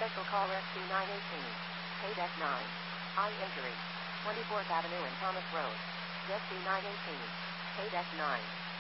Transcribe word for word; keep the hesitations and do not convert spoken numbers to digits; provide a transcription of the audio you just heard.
Special call S C nine eighteen. Paid S nine. Eye injury. twenty-fourth Avenue and Thomas Road. S C nine eighteen. Paid S nine.